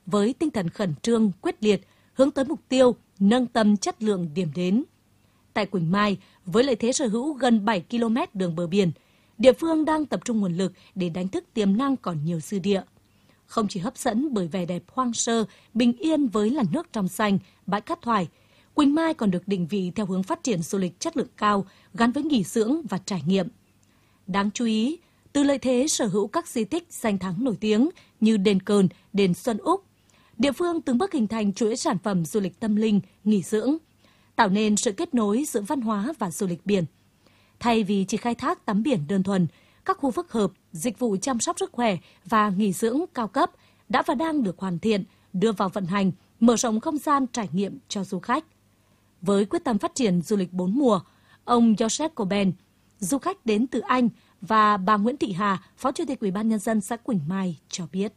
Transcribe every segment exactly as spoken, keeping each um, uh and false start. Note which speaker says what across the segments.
Speaker 1: với tinh thần khẩn trương, quyết liệt, hướng tới mục tiêu nâng tầm chất lượng điểm đến. Tại Quỳnh Mai, với lợi thế sở hữu gần bảy ki lô mét đường bờ biển, địa phương đang tập trung nguồn lực để đánh thức tiềm năng còn nhiều dư địa. Không chỉ hấp dẫn bởi vẻ đẹp hoang sơ, bình yên với làn nước trong xanh, bãi cát thoải, Quỳnh Mai còn được định vị theo hướng phát triển du lịch chất lượng cao gắn với nghỉ dưỡng và trải nghiệm. Đáng chú ý, từ lợi thế sở hữu các di tích danh thắng nổi tiếng như đền Cờn, đền Xuân Úc, địa phương từng bước hình thành chuỗi sản phẩm du lịch tâm linh, nghỉ dưỡng, tạo nên sự kết nối giữa văn hóa và du lịch biển. Thay vì chỉ khai thác tắm biển đơn thuần, các khu phức hợp, dịch vụ chăm sóc sức khỏe và nghỉ dưỡng cao cấp đã và đang được hoàn thiện, đưa vào vận hành, mở rộng không gian trải nghiệm cho du khách. Với quyết tâm phát triển du lịch bốn mùa, ông Joseph Coben, du khách đến từ Anh, và bà Nguyễn Thị Hà, Phó Chủ tịch Ủy ban Nhân dân xã Quỳnh Mai cho biết.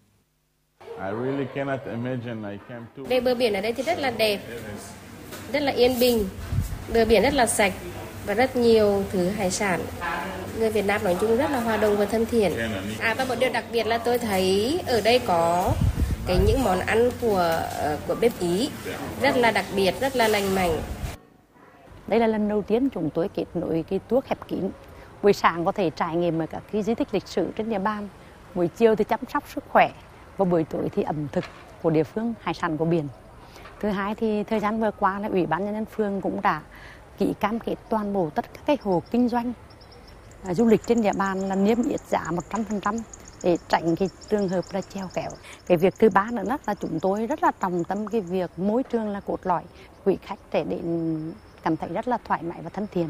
Speaker 2: Đây bờ biển ở đây thì rất là đẹp, rất là yên bình, bờ biển rất là sạch và rất nhiều thứ hải sản. Người Việt Nam nói chung rất là hòa đồng và thân thiện. À, và một điều đặc biệt là tôi thấy ở đây có cái những món ăn của của bếp Ý rất là đặc biệt, rất là lành mạnh.
Speaker 3: Đây là lần đầu tiên chúng tôi kết nối cái tour khép kín. Buổi sáng có thể trải nghiệm ở các cái di tích lịch sử trên địa bàn, buổi chiều thì chăm sóc sức khỏe và buổi tối thì ẩm thực của địa phương, hải sản của biển. Thứ hai thì thời gian vừa qua là Ủy ban Nhân dân phường cũng đã ký cam kết toàn bộ tất cả các hộ kinh doanh à, du lịch trên địa bàn là niêm yết giá một trăm phần trăm để tránh cái trường hợp là treo kéo. Cái việc thứ ba nữa là chúng tôi rất là trọng tâm cái việc môi trường là cốt lõi, quý khách để đến cảm thấy rất là thoải mái và thân thiện.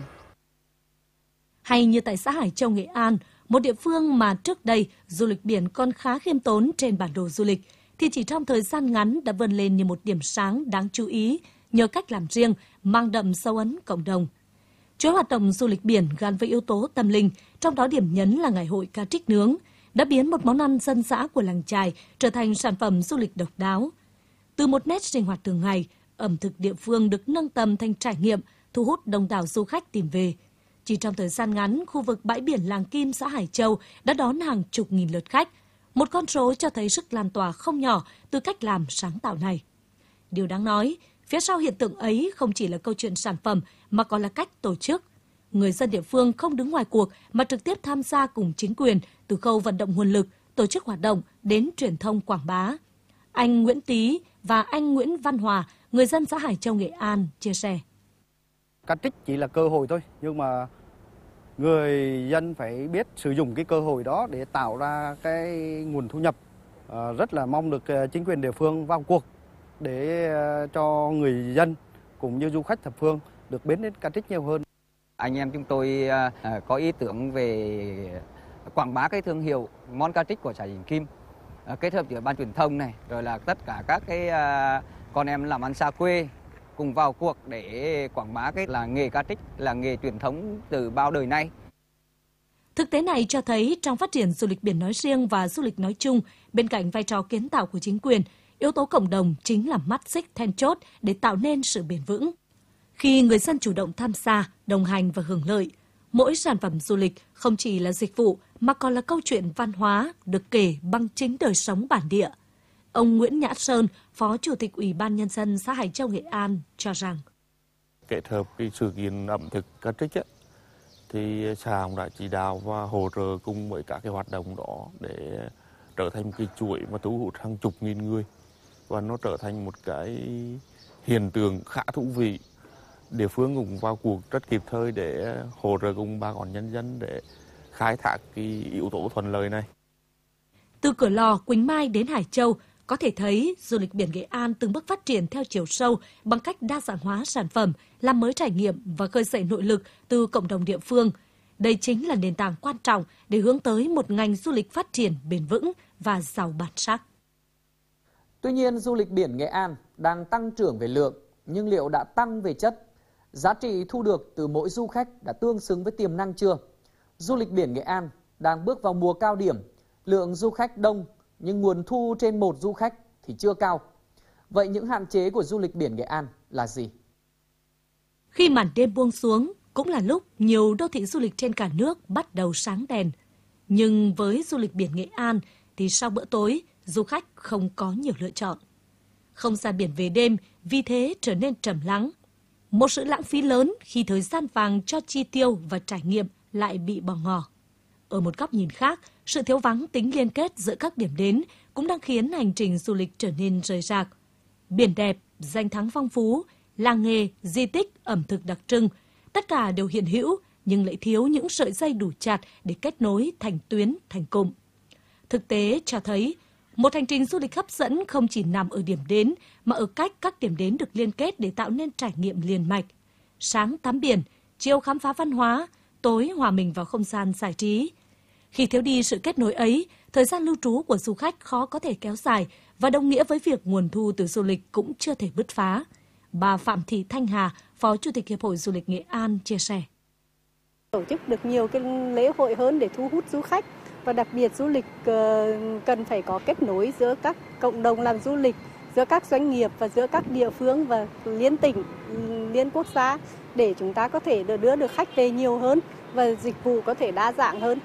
Speaker 1: Hay như tại xã Hải Châu, Nghệ An, một địa phương mà trước đây du lịch biển còn khá khiêm tốn trên bản đồ du lịch, thì chỉ trong thời gian ngắn đã vươn lên như một điểm sáng đáng chú ý nhờ cách làm riêng, mang đậm dấu ấn cộng đồng. Chuỗi hoạt động du lịch biển gắn với yếu tố tâm linh, trong đó điểm nhấn là ngày hội cá trích nướng, đã biến một món ăn dân dã của làng chài trở thành sản phẩm du lịch độc đáo. Từ một nét sinh hoạt thường ngày, ẩm thực địa phương được nâng tầm thành trải nghiệm, thu hút đông đảo du khách tìm về. Chỉ trong thời gian ngắn, khu vực bãi biển Làng Kim, xã Hải Châu đã đón hàng chục nghìn lượt khách. Một con số cho thấy sức lan tỏa không nhỏ từ cách làm sáng tạo này. Điều đáng nói, phía sau hiện tượng ấy không chỉ là câu chuyện sản phẩm mà còn là cách tổ chức. Người dân địa phương không đứng ngoài cuộc mà trực tiếp tham gia cùng chính quyền từ khâu vận động nguồn lực, tổ chức hoạt động đến truyền thông quảng bá. Anh Nguyễn Tý và anh Nguyễn Văn Hòa, người dân xã Hải Châu, Nghệ An, chia sẻ.
Speaker 4: Cá trích chỉ là cơ hội thôi, nhưng mà người dân phải biết sử dụng cái cơ hội đó để tạo ra cái nguồn thu nhập. À, rất là mong được chính quyền địa phương vào cuộc để cho người dân cũng như du khách thập phương được biết đến cá trích nhiều hơn.
Speaker 5: Anh em chúng tôi à, có ý tưởng về quảng bá cái thương hiệu món cá trích của xã Vĩnh Kim, à, kết hợp giữa ban truyền thông này, rồi là tất cả các cái à, con em làm ăn xa quê cùng vào cuộc để quảng bá cái là nghề cá trích, là nghề truyền thống từ bao đời nay.
Speaker 1: Thực tế này cho thấy trong phát triển du lịch biển nói riêng và du lịch nói chung, bên cạnh vai trò kiến tạo của chính quyền, yếu tố cộng đồng chính là mắt xích then chốt để tạo nên sự bền vững. Khi người dân chủ động tham gia, đồng hành và hưởng lợi, mỗi sản phẩm du lịch không chỉ là dịch vụ mà còn là câu chuyện văn hóa được kể bằng chính đời sống bản địa. Ông Nguyễn Nhã Sơn, Phó Chủ tịch Ủy ban Nhân dân xã Hải Châu, Nghệ An cho rằng
Speaker 6: kết hợp cái sự kiện ẩm thực cá trích ấy, thì xã cũng đã chỉ đạo và hỗ trợ cùng với các cái hoạt động đó để trở thành một cái chuỗi mà thu hút hàng chục nghìn người, và nó trở thành một cái hiện tượng khá thú vị. Địa phương cũng vào cuộc rất kịp thời để hỗ trợ cùng bà con nhân dân để khai thác cái yếu tố thuận lợi này.
Speaker 1: Từ Cửa Lò, Quỳnh Mai đến Hải Châu, có thể thấy du lịch biển Nghệ An từng bước phát triển theo chiều sâu bằng cách đa dạng hóa sản phẩm, làm mới trải nghiệm và khơi dậy nội lực từ cộng đồng địa phương. Đây chính là nền tảng quan trọng để hướng tới một ngành du lịch phát triển bền vững và giàu bản sắc.
Speaker 7: Tuy nhiên, du lịch biển Nghệ An đang tăng trưởng về lượng, nhưng liệu đã tăng về chất? Giá trị thu được từ mỗi du khách đã tương xứng với tiềm năng chưa? Du lịch biển Nghệ An đang bước vào mùa cao điểm, lượng du khách đông nhưng nguồn thu trên một du khách thì chưa cao. Vậy những hạn chế của du lịch biển Nghệ An là gì?
Speaker 1: Khi màn đêm buông xuống, cũng là lúc nhiều đô thị du lịch trên cả nước bắt đầu sáng đèn. Nhưng với du lịch biển Nghệ An thì sau bữa tối, du khách không có nhiều lựa chọn. không gian biển về đêm vì thế trở nên trầm lắng. Một sự lãng phí lớn khi thời gian vàng cho chi tiêu và trải nghiệm lại bị bỏ ngỏ. Ở một góc nhìn khác, sự thiếu vắng tính liên kết giữa các điểm đến cũng đang khiến hành trình du lịch trở nên rời rạc. Biển đẹp, danh thắng phong phú, làng nghề, di tích, ẩm thực đặc trưng, tất cả đều hiện hữu nhưng lại thiếu những sợi dây đủ chặt để kết nối thành tuyến, thành cụm. Thực tế cho thấy, một hành trình du lịch hấp dẫn không chỉ nằm ở điểm đến mà ở cách các điểm đến được liên kết để tạo nên trải nghiệm liền mạch. Sáng tắm biển, chiều khám phá văn hóa, tối hòa mình vào không gian giải trí. Khi thiếu đi sự kết nối ấy, thời gian lưu trú của du khách khó có thể kéo dài và đồng nghĩa với việc nguồn thu từ du lịch cũng chưa thể bứt phá. Bà Phạm Thị Thanh Hà, Phó Chủ tịch Hiệp hội Du lịch Nghệ An chia sẻ.
Speaker 8: Tổ chức được nhiều cái lễ hội hơn để thu hút du khách và đặc biệt du lịch cần phải có kết nối giữa các cộng đồng làm du lịch, giữa các doanh nghiệp và giữa các địa phương và liên tỉnh, liên quốc gia để chúng ta có thể đưa được khách về nhiều hơn và dịch vụ có thể đa dạng hơn.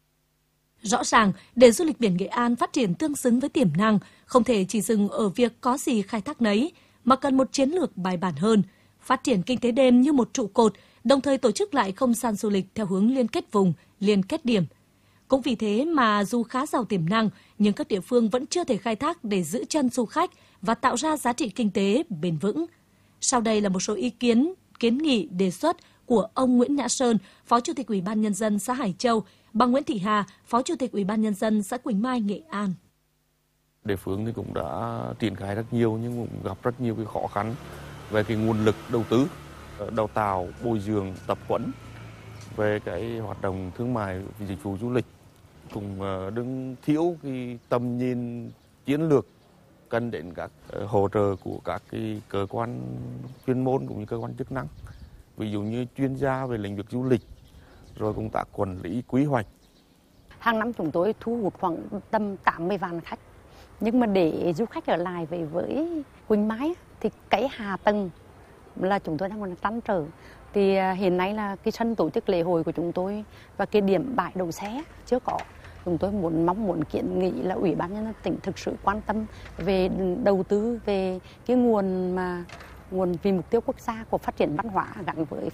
Speaker 1: Rõ ràng, để du lịch biển Nghệ An phát triển tương xứng với tiềm năng, không thể chỉ dừng ở việc có gì khai thác nấy, mà cần một chiến lược bài bản hơn, phát triển kinh tế đêm như một trụ cột, đồng thời tổ chức lại không gian du lịch theo hướng liên kết vùng, liên kết điểm. Cũng vì thế mà dù khá giàu tiềm năng, nhưng các địa phương vẫn chưa thể khai thác để giữ chân du khách và tạo ra giá trị kinh tế bền vững. Sau đây là một số ý kiến, kiến nghị, đề xuất của ông Nguyễn Nhã Sơn, Phó Chủ tịch Ủy ban Nhân dân xã Hải Châu, bà Nguyễn Thị Hà, Phó Chủ tịch Ủy ban Nhân dân xã Quỳnh Mai, Nghệ An.
Speaker 6: Địa phương thì cũng đã triển khai rất nhiều nhưng cũng gặp rất nhiều cái khó khăn về cái nguồn lực đầu tư, đào tạo, bồi dưỡng, tập huấn về cái hoạt động thương mại, dịch vụ du lịch, cũng đứng thiếu cái tầm nhìn chiến lược cần đến các hỗ trợ của các cái cơ quan chuyên môn cũng như cơ quan chức năng, ví dụ như chuyên gia về lĩnh vực du lịch, rồi công tác quản lý quy hoạch.
Speaker 3: Hàng năm chúng tôi thu hút khoảng tầm tám mươi vạn khách, nhưng mà để du khách ở lại về với Quỳnh Mai thì cái hạ tầng là chúng tôi đang còn trăn trở. Thì hiện nay là cái sân tổ chức lễ hội của chúng tôi và cái điểm bãi đậu xe chưa có. Chúng tôi muốn mong muốn kiến nghị là Ủy ban Nhân dân tỉnh thực sự quan tâm về đầu tư về cái nguồn mà nguồn vì mục tiêu quốc gia của phát triển văn hóa gắn với